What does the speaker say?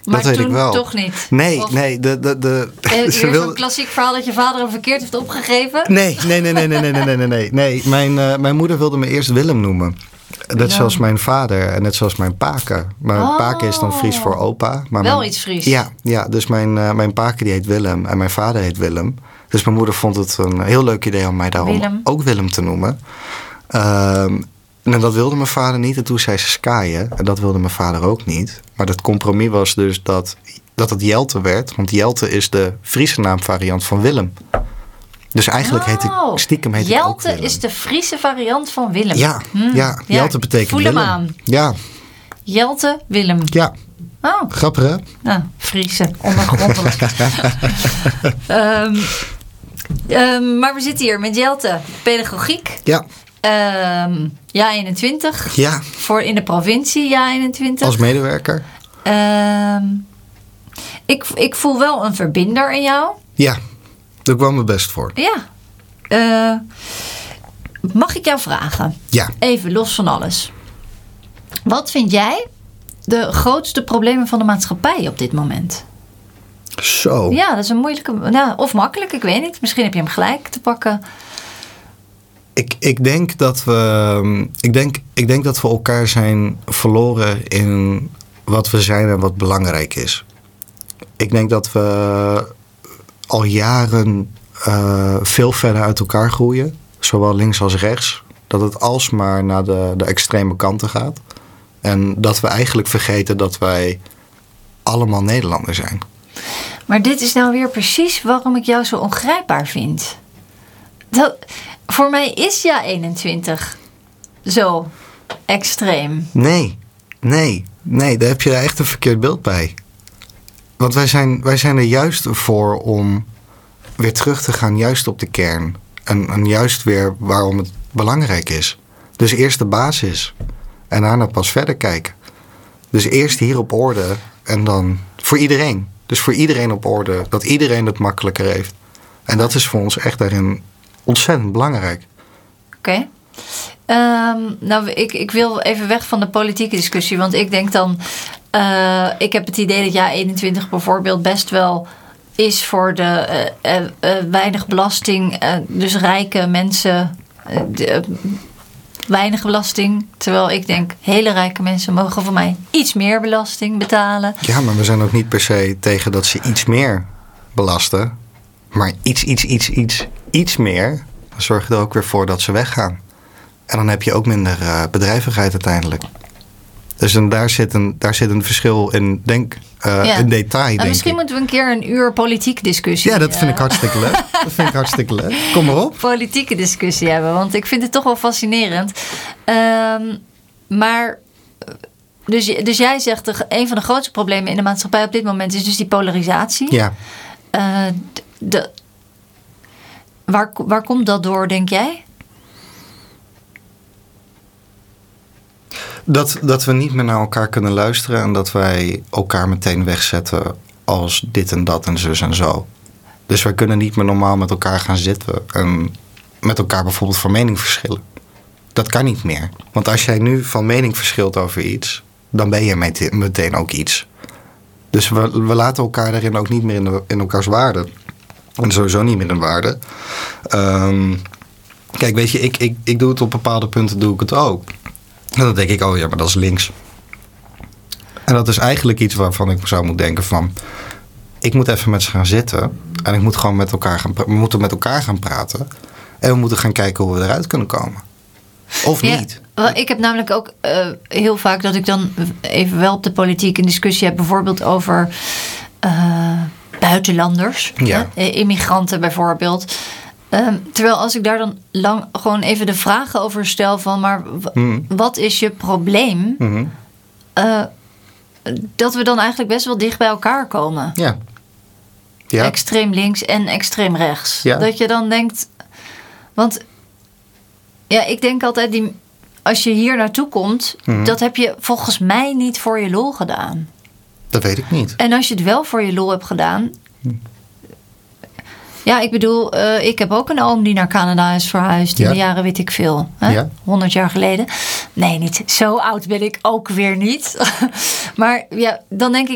Maar dat weet ik wel. Toch niet? Nee, of, nee. Weer zo'n klassiek verhaal dat je vader hem verkeerd heeft opgegeven? Nee. Mijn moeder wilde me eerst Willem noemen. Net zoals mijn vader en net zoals mijn paken. Mijn paken is dan Fries voor opa. Maar wel iets Fries. Ja, dus mijn paken die heet Willem en mijn vader heet Willem. Dus mijn moeder vond het een heel leuk idee om mij daarom ook Willem te noemen. En dat wilde mijn vader niet. En toen zei ze Skaaien. En dat wilde mijn vader ook niet. Maar het compromis was dus dat het Jelte werd. Want Jelte is de Friese naamvariant van Willem. Dus eigenlijk heet ik stiekem heet ik ook Willem. Jelte is de Friese variant van Willem. Ja, Jelte betekent voel Willem. Hem aan. Ja. Jelte, Willem. Ja. Oh. Grappig, hè? Nou, Friese, ondergrondelijk. Maar we zitten hier met Jelte, pedagogiek. Ja. Ja 21. Ja. Voor in de provincie, ja 21. Als medewerker. Ik voel wel een verbinder in jou. Ja, daar kwam mijn best voor. Ja. Mag ik jou vragen? Ja. Even los van alles. Wat vind jij de grootste problemen van de maatschappij op dit moment? Zo. Ja, dat is een moeilijke... Nou, of makkelijk, ik weet niet. Misschien heb je hem gelijk te pakken. Ik denk dat we... Ik denk dat we elkaar zijn verloren in wat we zijn en wat belangrijk is. Ik denk dat we al jaren veel verder uit elkaar groeien. Zowel links als rechts. Dat het alsmaar naar de extreme kanten gaat. En dat we eigenlijk vergeten dat wij allemaal Nederlanders zijn. Maar dit is nou weer precies waarom ik jou zo ongrijpbaar vind. Voor mij is ja 21 zo extreem. Nee, daar heb je echt een verkeerd beeld bij. Want wij zijn er juist voor om weer terug te gaan juist op de kern. En juist weer waarom het belangrijk is. Dus eerst de basis. En daarna pas verder kijken. Dus eerst hier op orde. En dan voor iedereen. Dus voor iedereen op orde. Dat iedereen het makkelijker heeft. En dat is voor ons echt daarin ontzettend belangrijk. Oké. Nou, ik wil even weg van de politieke discussie. Want ik denk dan... ik heb het idee dat ja 21 bijvoorbeeld best wel is voor de weinig belasting. Dus rijke mensen... weinig belasting. Terwijl ik denk, hele rijke mensen mogen voor mij iets meer belasting betalen. Ja, maar we zijn ook niet per se tegen dat ze iets meer belasten. Maar iets meer. Dan zorg je er ook weer voor dat ze weggaan. En dan heb je ook minder bedrijvigheid uiteindelijk. Dus daar zit een verschil in, in detail. Misschien moeten we een keer een uur politieke discussie. Ja, dat vind ik hartstikke leuk. Kom maar op. Politieke discussie hebben, want ik vind het toch wel fascinerend. Maar, dus jij zegt, een van de grootste problemen in de maatschappij op dit moment is dus die polarisatie. Ja. Waar komt dat door, denk jij? Dat we niet meer naar elkaar kunnen luisteren en dat wij elkaar meteen wegzetten als dit en dat en zus en zo. Dus wij kunnen niet meer normaal met elkaar gaan zitten en met elkaar bijvoorbeeld van mening verschillen. Dat kan niet meer. Want als jij nu van mening verschilt over iets, dan ben je meteen ook iets. Dus we laten elkaar daarin ook niet meer in elkaars waarde. En sowieso niet meer in waarde. Kijk, weet je, ik doe het op bepaalde punten, doe ik het ook. En dan denk ik, oh ja, maar dat is links. En dat is eigenlijk iets waarvan ik zou moeten denken van... ik moet even met ze gaan zitten. En ik moet gewoon we moeten met elkaar gaan praten. En we moeten gaan kijken hoe we eruit kunnen komen. Of niet. Ik heb namelijk ook heel vaak dat ik dan even wel op de politiek een discussie heb. Bijvoorbeeld over buitenlanders. Ja. Immigranten bijvoorbeeld. Terwijl als ik daar dan gewoon even de vragen over stel van... maar wat is je probleem? Mm-hmm. Dat we dan eigenlijk best wel dicht bij elkaar komen. Ja. Extreem links en extreem rechts. Ja. Dat je dan denkt... Want ja, ik denk altijd... als je hier naartoe komt... dat heb je volgens mij niet voor je lol gedaan. Dat weet ik niet. En als je het wel voor je lol hebt gedaan... Ja, ik bedoel, ik heb ook een oom die naar Canada is verhuisd. In de jaren weet ik veel. Hè? Ja. 100 jaar geleden. Nee, niet zo oud ben ik ook weer niet. Maar ja, dan denk